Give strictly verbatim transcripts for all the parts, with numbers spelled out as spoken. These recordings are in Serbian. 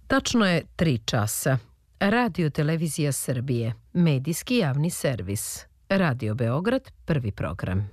Tačno je tri časa. Radio Televizija Srbije, medijski javni servis. Radio Beograd, prvi program.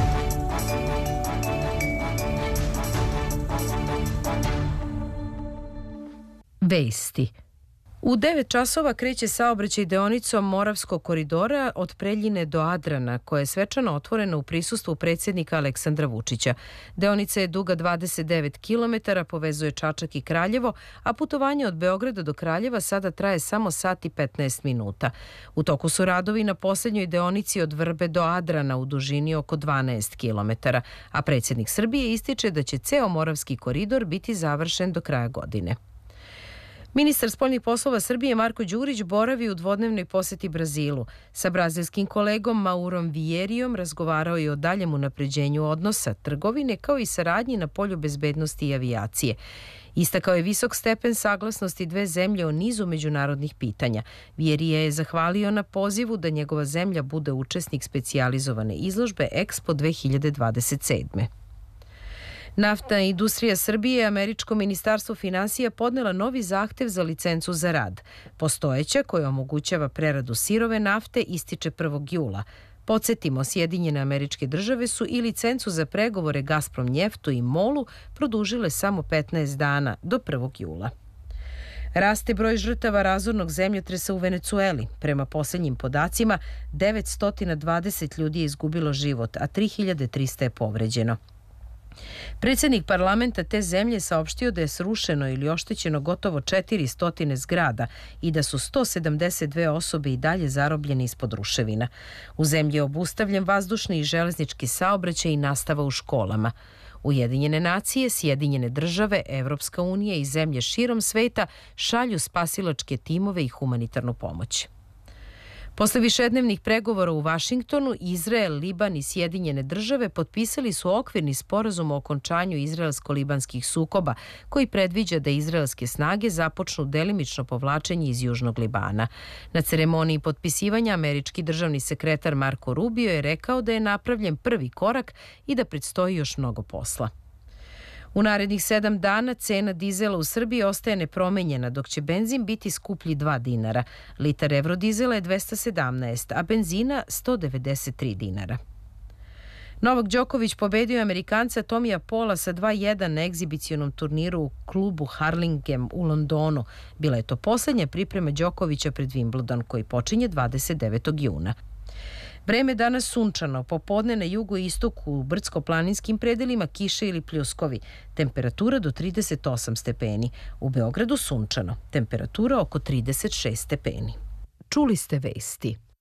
Vesti. U devet časova kreće saobraćaj deonicom Moravskog koridora od Preljine do Adrana, koja je svečano otvorena u prisustvu predsjednika Aleksandra Vučića. Deonica je duga dvadeset devet kilometara, povezuje Čačak i Kraljevo, a putovanje od Beograda do Kraljeva sada traje samo sat i petnaest minuta. U toku su radovi na posljednjoj deonici od Vrbe do Adrana u dužini oko dvanaest kilometara, a predsjednik Srbije ističe da će ceo Moravski koridor biti završen do kraja godine. Ministar spoljnih poslova Srbije Marko Đurić boravi u dvodnevnoj poseti Brazilu. Sa brazilskim kolegom Maurom Vierijom razgovarao je o daljem unapređenju odnosa, trgovine kao i saradnji na polju bezbednosti i avijacije. Istakao je visok stepen saglasnosti dve zemlje o nizu međunarodnih pitanja. Vierija je zahvalio na pozivu da njegova zemlja bude učesnik specijalizovane izložbe Expo dve hiljade dvadeset sedme. Naftna industrija Srbije i Američko ministarstvo finansija podnela novi zahtev za licencu za rad. Postojeća, koja omogućava preradu sirove nafte, ističe prvog jula. Podsjetimo, Sjedinjene Američke Države su i licencu za pregovore Gazprom Njeftu i Molu produžile samo petnaest dana, do prvog jula. Raste broj žrtava razornog zemljotresa u Venecueli. Prema posljednjim podacima, devetsto dvadeset ljudi je izgubilo život, a tri hiljade trista je povređeno. Predsjednik parlamenta te zemlje saopštio da je srušeno ili oštećeno gotovo četiristo zgrada i da su sto sedamdeset dve osobe i dalje zarobljene ispod ruševina. U zemlji je obustavljen vazdušni i železnički saobraćaj i nastava u školama. Ujedinjene nacije, Sjedinjene države, Evropska unija i zemlje širom sveta šalju spasilačke timove i humanitarnu pomoć. Posle višednevnih pregovora u Vašingtonu, Izrael, Liban i Sjedinjene države potpisali su okvirni sporazum o okončanju izraelsko-libanskih sukoba, koji predviđa da izraelske snage započnu delimično povlačenje iz Južnog Libana. Na ceremoniji potpisivanja američki državni sekretar Marko Rubio je rekao da je napravljen prvi korak i da predstoji još mnogo posla. U narednih sedam dana cena dizela u Srbiji ostaje nepromenjena, dok će benzin biti skuplji dva dinara. Litar evrodizela je dvesta sedamnaest, a benzina sto devedeset tri dinara. Novak Đoković pobedio Amerikanca Tomija Pola sa dva jedan na egzibicionom turniru u klubu Harlingen u Londonu. Bila je to posljednja priprema Đokovića pred Wimbledon, koji počinje dvadeset devetog juna. Vreme danas sunčano, popodne na jugu i istoku u brdsko-planinskim predelima kiše ili pljuskovi. Temperatura do trideset osam stepeni. U Beogradu sunčano, temperatura oko trideset šest stepeni. Čuli ste vesti.